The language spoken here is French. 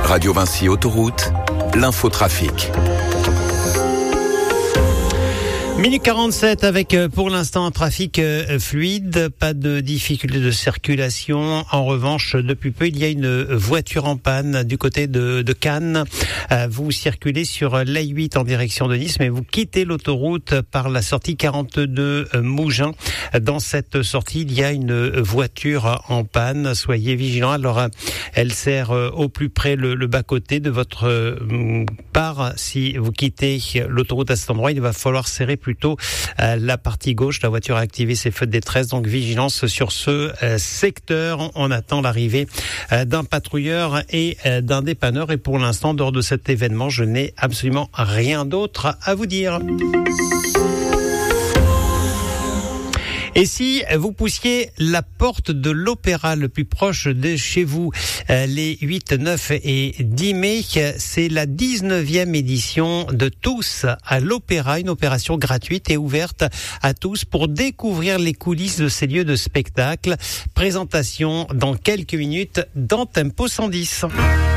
Radio Vinci Autoroute, l'infotrafic. Minute 47 avec pour l'instant un trafic fluide, pas de difficultés de circulation. En revanche, depuis peu, il y a une voiture en panne du côté de Cannes. Vous circulez sur l'A8 en direction de Nice, mais vous quittez l'autoroute par la sortie 42 Mougins. Dans cette sortie, il y a une voiture en panne. Soyez vigilants. Alors, elle sert au plus près le bas-côté de votre part. Si vous quittez l'autoroute à cet endroit, il va falloir serrer plutôt la partie gauche. La voiture a activé ses feux de détresse, donc vigilance sur ce secteur. On attend l'arrivée d'un patrouilleur et d'un dépanneur. Et pour l'instant, lors de cet événement, je n'ai absolument rien d'autre à vous dire. Et si vous poussiez la porte de l'Opéra le plus proche de chez vous, les 8, 9 et 10 mai, c'est la 19e édition de Tous à l'Opéra, une opération gratuite et ouverte à tous pour découvrir les coulisses de ces lieux de spectacle. Présentation dans quelques minutes dans Tempo 110.